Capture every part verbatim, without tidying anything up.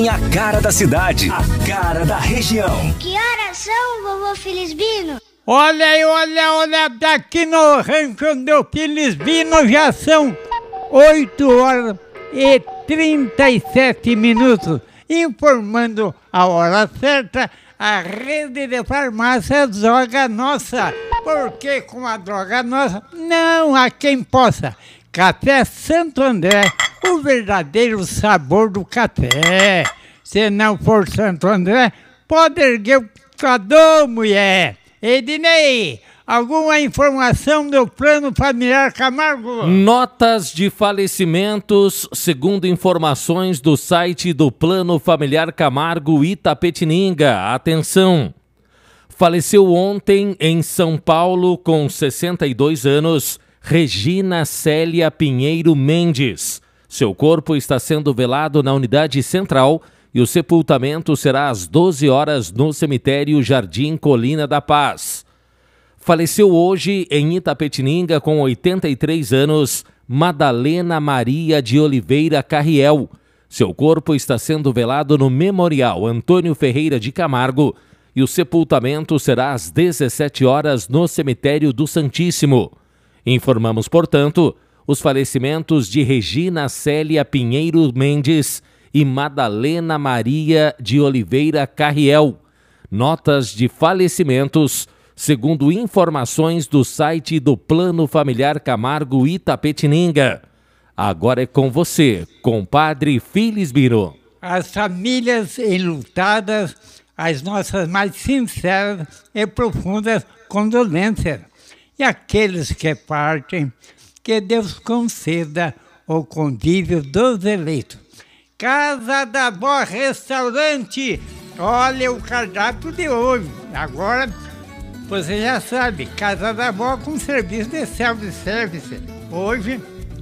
A cara da cidade, a cara da região. Que horas são, vovô Felisbino? Olha aí, olha, olha, daqui no rancho do Felisbino já são oito horas e trinta e sete minutos. Informando a hora certa, a rede de farmácias Droga Nossa. Porque com a Droga Nossa, não há quem possa. Café Santo André, o verdadeiro sabor do café. Se não for Santo André, pode erguer o cadô, mulher. Ednei, alguma informação do Plano Familiar Camargo? Notas de falecimentos, segundo informações do site do Plano Familiar Camargo Itapetininga. Atenção! Faleceu ontem em São Paulo, com sessenta e dois anos, Regina Célia Pinheiro Mendes. Seu corpo está sendo velado na unidade central e o sepultamento será às doze horas no cemitério Jardim Colina da Paz. Faleceu hoje em Itapetininga, com oitenta e três anos, Madalena Maria de Oliveira Carriel. Seu corpo está sendo velado no Memorial Antônio Ferreira de Camargo e o sepultamento será às dezessete horas no cemitério do Santíssimo. Informamos, portanto, os falecimentos de Regina Célia Pinheiro Mendes e Madalena Maria de Oliveira Carriel. Notas de falecimentos, segundo informações do site do Plano Familiar Camargo Itapetininga. Agora é com você, compadre Felisbino. As famílias enlutadas, as nossas mais sinceras e profundas condolências. E aqueles que partem, que Deus conceda o convívio dos eleitos. Casa da Vó Restaurante, olha o cardápio de hoje. Agora, você já sabe, Casa da Vó com serviço de self-service. Hoje,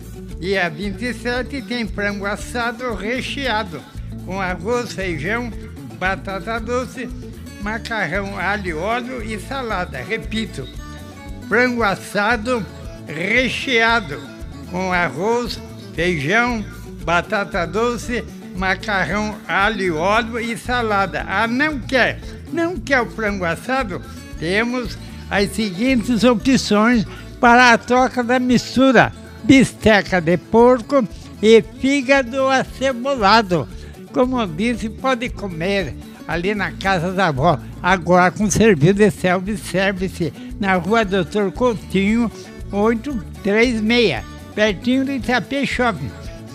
dia vinte e sete, tem frango assado recheado, com arroz, feijão, batata doce, macarrão alho, óleo e salada. Repito, frango assado recheado, com arroz, feijão, batata doce, macarrão alho, óleo e salada. Ah, não quer? Não quer o frango assado? Temos as seguintes opções para a troca da mistura: bisteca de porco e fígado acebolado. Como eu disse, pode comer ali na Casa da Vó, agora com serviço de self-service, na Rua Doutor Coutinho, oitocentos e trinta e seis, pertinho do Itapê Shopping.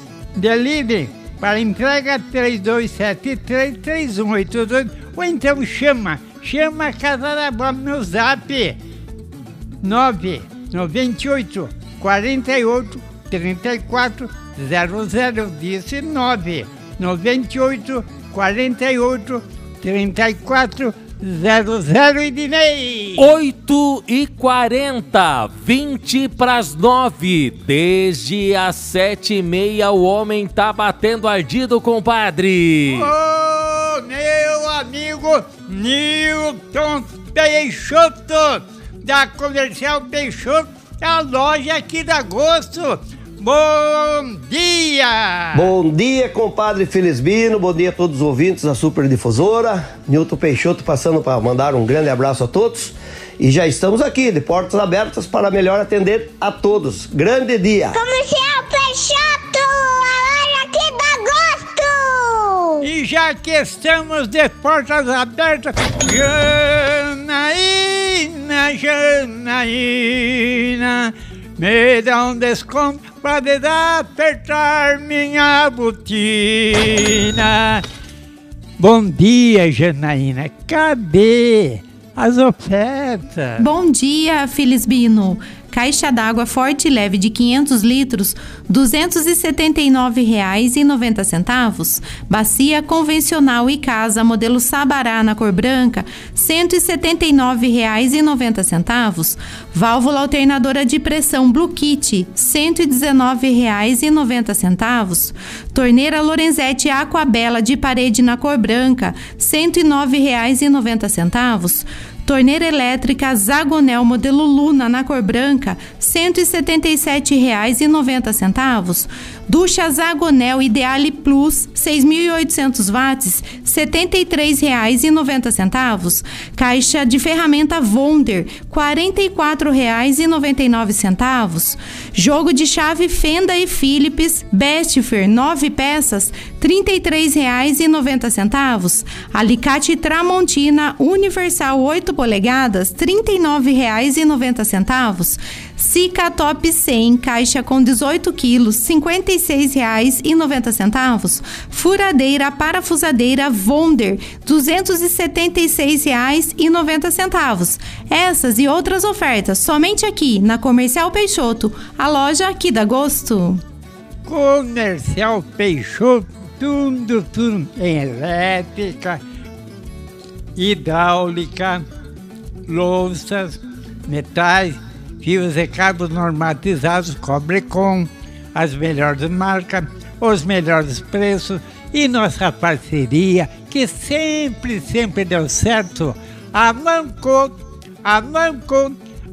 Delivery para entrega três dois sete três, três um oito dois, ou então chama, chama a Casa da Vó no zap nove nove oito, quatro oito, três quatro zero zero. Disse nove nove oito, quatro oito, três quatro zero zero. Ednei. oito e quarenta, vinte para as nove. Desde as sete e meia o homem tá batendo ardido, compadre. Ô, oh, meu amigo Nilton Peixoto, da Comercial Peixoto, a loja aqui da Agosto. Bom dia! Bom dia, compadre Felisbino, bom dia a todos os ouvintes da Super Difusora. Nilton Peixoto passando para mandar um grande abraço a todos. E já estamos aqui, de portas abertas, para melhor atender a todos. Grande dia! Comercial Peixoto, a loja aqui da Agosto! E já que estamos de portas abertas, Janaína, Janaína, me dá um desconto para desapertar minha botina. Bom dia, Janaína. Cadê as ofertas? Bom dia, Felisbino. Caixa d'água forte e leve de quinhentos litros, duzentos e setenta e nove reais e noventa centavos. Bacia convencional e casa modelo Sabará na cor branca, cento e setenta e nove reais e noventa centavos. Válvula alternadora de pressão Blue Kit, cento e dezenove reais e noventa centavos. Torneira Lorenzetti Aquabela de parede na cor branca, cento e nove reais e noventa centavos. Torneira elétrica Zagonel modelo Luna na cor branca, cento e setenta e sete reais e noventa centavos. Ducha Zagonel Ideale Plus, seis mil e oitocentos watts, setenta e três reais e noventa centavos. Caixa de ferramenta Wonder, quarenta e quatro reais e noventa e nove centavos. Jogo de chave Fenda e Philips Bestfer, nove peças, trinta e três reais e noventa centavos. Alicate Tramontina Universal oito polegadas, trinta e nove reais e noventa centavos. Sica Top cem, caixa com dezoito quilos, cinquenta e seis reais e noventa centavos. Furadeira parafusadeira Wonder, duzentos e setenta e seis reais e noventa centavos. Essas e outras ofertas somente aqui na Comercial Peixoto, a loja que dá gosto. Comercial Peixoto, tudo, tudo em elétrica, hidráulica, louças, metais, fios e cabos normatizados, Cobrecon, as melhores marcas, os melhores preços e nossa parceria que sempre, sempre deu certo. A Manco, a Manco,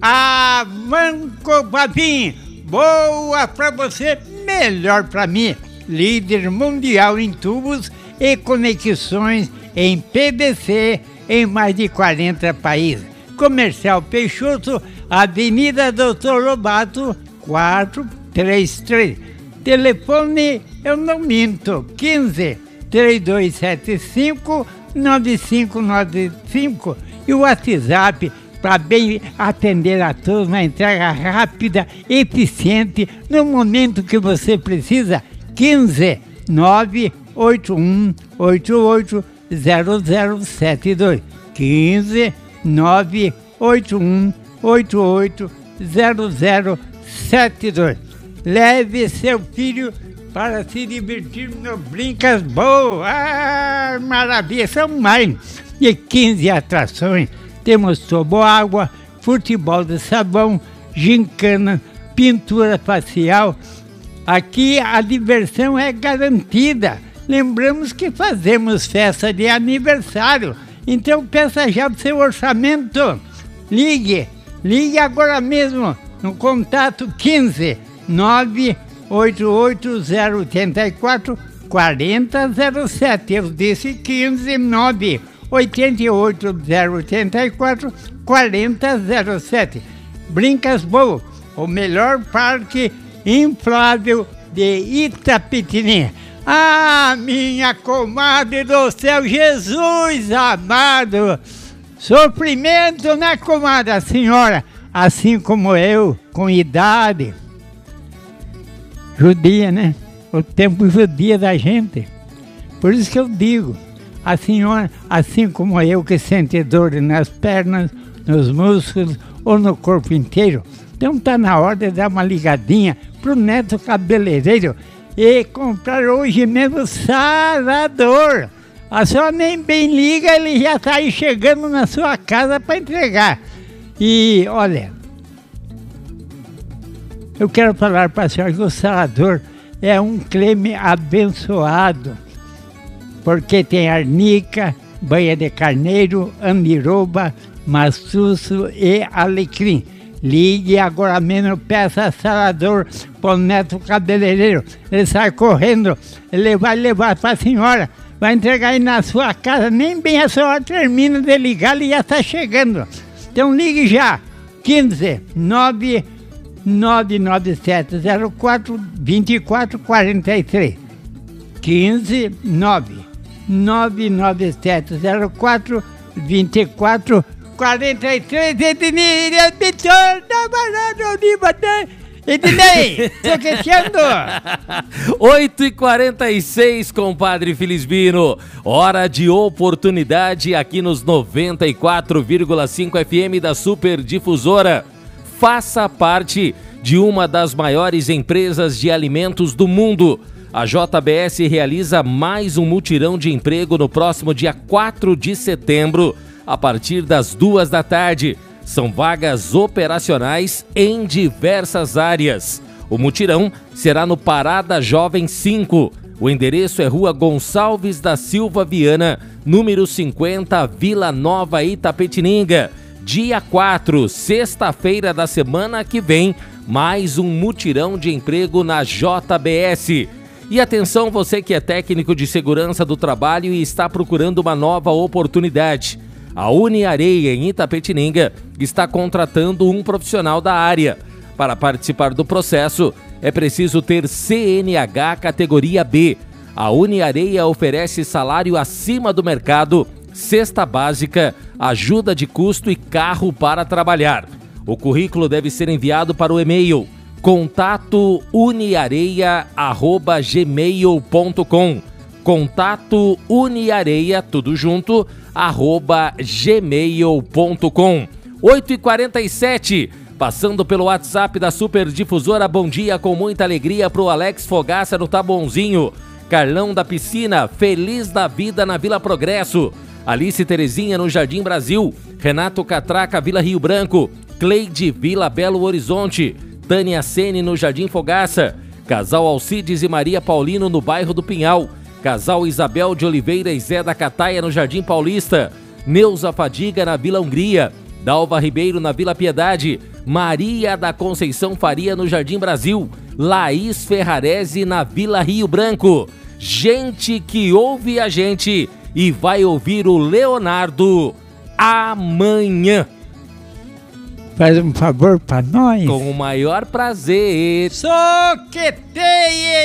a Manco Babim, boa pra você, melhor pra mim. Líder mundial em tubos e conexões em P V C em mais de quarenta países. Comercial Peixoto, Avenida Doutor Lobato, quatrocentos e trinta e três. Telefone, eu não minto, quinze, três dois sete cinco, nove cinco nove cinco. E o WhatsApp para bem atender a todos, uma entrega rápida, eficiente, no momento que você precisa, quinze, nove oito um oito oito zero zero sete dois. quinze, nove oito um oito oito zero zero sete dois. Leve seu filho para se divertir no Brincas Boas. Ah, maravilha, são mais de quinze atrações. Temos toboágua, futebol de sabão, gincana, pintura facial. Aqui a diversão é garantida. Lembramos que fazemos festa de aniversário. Então peça já o seu orçamento. Ligue, ligue agora mesmo no contato quinze, nove oito oito zero oito quatro, quatro zero zero sete. Eu disse quinze, nove oito oito zero oito quatro, quatro zero sete. Brincas Boas, o melhor parque inflável de Itapetininga. Ah, minha comadre do céu, Jesus amado! Sofrimento, né, comadre? A senhora, assim como eu, com idade, judia, né? O tempo judia da gente. Por isso que eu digo, a senhora, assim como eu, que sente dor nas pernas, nos músculos ou no corpo inteiro, então tá na hora de dar uma ligadinha pro Neto Cabeleireiro e comprar hoje mesmo sarador. A senhora nem bem liga, ele já está aí chegando na sua casa para entregar. E olha, eu quero falar para a senhora que o sarador é um creme abençoado, porque tem arnica, banha de carneiro, andiroba, maçuço e alecrim. Ligue agora mesmo, peça sarador para o Neto Cabeleireiro. Ele sai correndo, ele vai levar para a senhora, vai entregar aí na sua casa, nem bem a senhora termina de ligar, ele já está chegando. Então ligue já, quinze, nove nove nove sete zero quatro, dois quatro quatro três. quinze, nove nove nove sete zero quatro, dois quatro quarenta e três. Ednei, tô queixando. oito e quarenta e seis, compadre Felisbino. Hora de oportunidade aqui nos noventa e quatro vírgula cinco F M da Super Difusora. Faça parte de uma das maiores empresas de alimentos do mundo. A J B S realiza mais um mutirão de emprego no próximo dia quatro de setembro, a partir das duas da tarde. São vagas operacionais em diversas áreas. O mutirão será no Parada Jovem cinco. O endereço é Rua Gonçalves da Silva Viana, número cinquenta, Vila Nova, Itapetininga. Dia quatro, sexta-feira da semana que vem, mais um mutirão de emprego na J B S. E atenção, você que é técnico de segurança do trabalho e está procurando uma nova oportunidade. A Uniareia, em Itapetininga, está contratando um profissional da área. Para participar do processo, é preciso ter C N H categoria B. A Uniareia oferece salário acima do mercado, cesta básica, ajuda de custo e carro para trabalhar. O currículo deve ser enviado para o e-mail contato uniareia arroba gmail ponto com. Contato uniareia, tudo junto, arroba gmail ponto com. oito e quarenta e sete, passando pelo WhatsApp da Super Difusora, bom dia com muita alegria pro Alex Fogaça no Taboãozinho, Carlão da Piscina, feliz da vida na Vila Progresso, Alice Terezinha no Jardim Brasil, Renato Catraca, Vila Rio Branco, Cleide, Vila Belo Horizonte, Tânia Sene no Jardim Fogaça, Casal Alcides e Maria Paulino no bairro do Pinhal, Casal Isabel de Oliveira e Zé da Cataia no Jardim Paulista, Neuza Fadiga na Vila Hungria, Dalva Ribeiro na Vila Piedade, Maria da Conceição Faria no Jardim Brasil, Laís Ferrarese na Vila Rio Branco. Gente que ouve a gente e vai ouvir o Leonardo amanhã. Faz um favor pra nós. Com o maior prazer. Soqueteie!